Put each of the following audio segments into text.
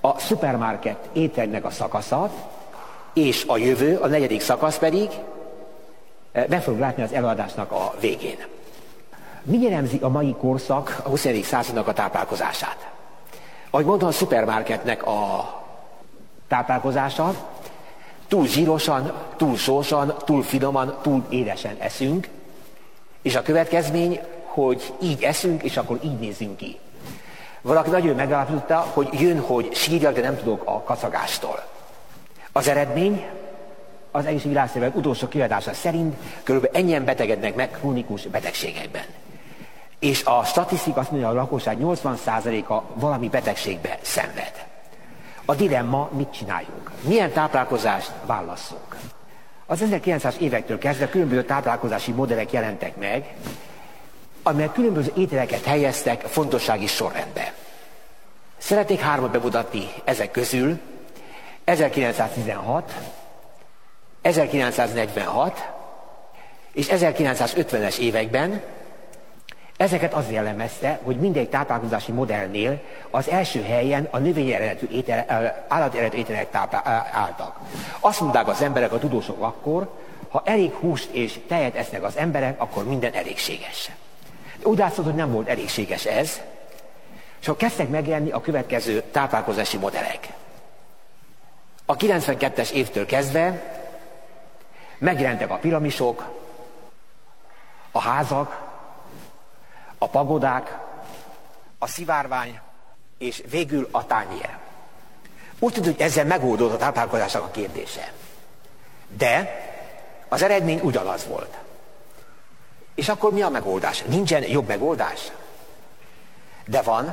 a szupermarket ételnek a szakasza, és a jövő, a 4. szakasz pedig meg fogjuk látni az előadásnak a végén. Mi jellemzi a mai korszak, a 21. századnak a táplálkozását? Ahogy mondtam, a szupermarketnek a táplálkozása, túl zsírosan, túl sósan, túl finoman, túl édesen eszünk, és a következmény, hogy így eszünk, és akkor így nézzünk ki. Valaki nagyon megállapította, hogy jön, hogy sírjak, de nem tudok a kacagástól. Az eredmény az egészségügyi világszervezet utolsó kiadása szerint kb. Ennyien betegednek meg krónikus betegségekben. És a statisztika azt mondja, hogy a lakosság 80%-a valami betegségbe szenved. A dilemma, mit csináljunk? Milyen táplálkozást válasszunk? Az 1900-as évektől kezdve különböző táplálkozási modellek jelentek meg, amelyek különböző ételeket helyeztek fontossági sorrendbe. Szeretnék 3-at bemutatni ezek közül: 1916, 1946 és 1950-es években. Ezeket az jellemezte, hogy mindegy táplálkozási modellnél az első helyen a növényi eredetű állati eredetű ételek álltak. Azt mondták az emberek, a tudósok akkor, ha elég húst és tejet esznek az emberek, akkor minden elégséges. De úgy látszott, hogy nem volt elégséges ez, és akkor kezdtek megjelenni a következő táplálkozási modellek. A 92-es évtől kezdve megjelentek a piramisok, a házak, a pagodák, a szivárvány, és végül a tányér. Úgy tűnt, hogy ezzel megoldódott a táplálkozásnak a kérdése. De az eredmény ugyanaz volt. És akkor mi a megoldás? Nincsen jobb megoldás? De van.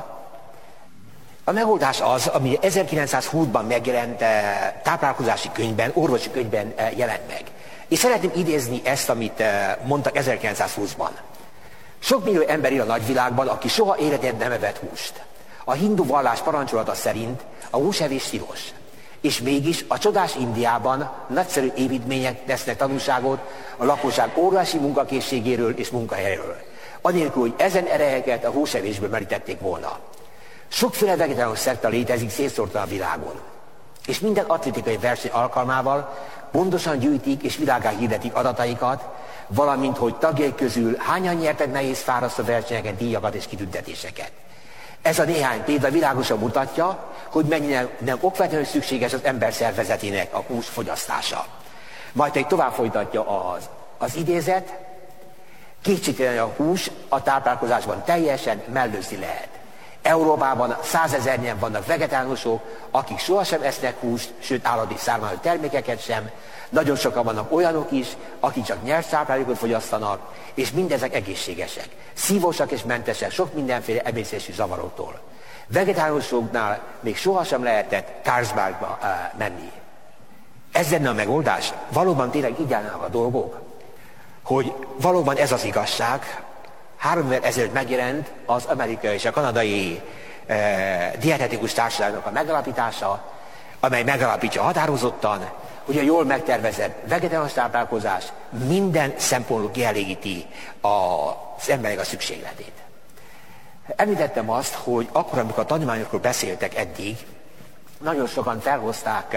A megoldás az, ami 1920-ban megjelent táplálkozási könyvben, orvosi könyvben jelent meg. És szeretném idézni ezt, amit mondtak 1920-ban. Sok millió ember él a nagyvilágban, aki soha életében nem evett húst. A hindu vallás parancsolata szerint a húsevés tilos. És mégis a csodás Indiában nagyszerű építmények tesznek tanúságot a lakosság óriási munkakészségéről és munkahelyről. Anélkül, hogy ezen erejeket a húsevésből merítették volna. Sokféle vegetáriánus szekta létezik szétszórtan a világon. És minden atlétikai verseny alkalmával pontosan gyűjtik és világgá hirdetik adataikat, valamint, hogy tagjaik közül hányan nyertek nehéz fárasztó versenyeken díjakat és kitüntetéseket. Ez a néhány példa világosan mutatja, hogy mennyire nem okvetlenül szükséges az ember szervezetének a hús fogyasztása. Majd egy tovább folytatja az idézet: kétségtelen a hús a táplálkozásban teljesen mellőzni lehet. Európában 100 000-nyen vannak vegetáriánusok, akik sohasem esznek húst, sőt állati származású termékeket sem. Nagyon sokan vannak olyanok is, akik csak nyers-táplálékot fogyasztanak, és mindezek egészségesek, szívósak és mentesek sok mindenféle emésztési zavaroktól. Vegetáriánusoknál még sohasem lehetett Carlsbergba menni. Ez lenne a megoldás? Valóban tényleg így állnak a dolgok? Hogy valóban ez az igazság? 3 évvel ezelőtt megjelent az amerikai és a kanadai dietetikus társaságnak a megalapítása, amely megalapítja határozottan, hogy a jól megtervezett vegetáriánus táplálkozás minden szempontból kielégíti az emberek a szükségletét. Említettem azt, hogy akkor, amikor a tanulmányokról beszéltek eddig, nagyon sokan felhozták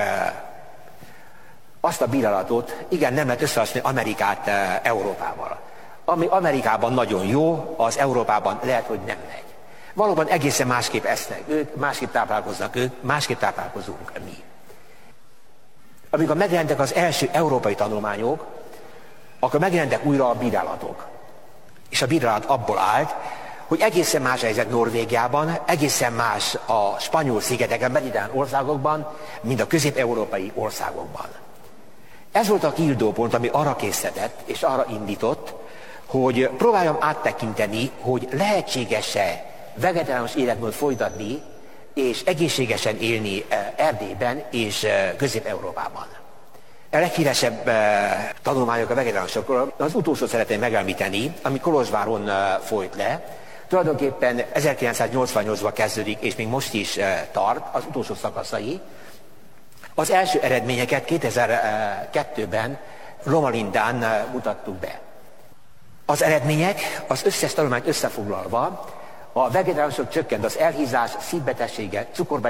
azt a bírálatot, igen, nem lehet összehasonlítani Amerikát Európával. Ami Amerikában nagyon jó, az Európában lehet, hogy nem megy. Valóban egészen másképp esznek ők, másképp táplálkoznak ők, másképp táplálkozunk mi. Amikor megjelentek az első európai tanulmányok, akkor megjelentek újra a bírálatok. És a bírálat abból állt, hogy egészen más helyzet Norvégiában, egészen más a spanyol szigeteken, mediterrán országokban, mint a közép-európai országokban. Ez volt a kiindulópont, ami arra készített és arra indított, hogy próbáljam áttekinteni, hogy lehetséges-e vegetáriánus életmódot folytatni, és egészségesen élni Erdélyben és Közép-Európában. A leghíresebb tanulmányok a vegetáriánusokról, az utolsó szeretném megemlíteni, ami Kolozsváron folyt le. Tulajdonképpen 1988-ban kezdődik, és még most is tart, az utolsó szakaszai. Az első eredményeket 2002-ben Loma Lindán mutattuk be. Az eredmények, az összes tanulmányt összefoglalva, a vegetáriánusok csökkent az elhízás, szívbetegsége, cukorbetegség,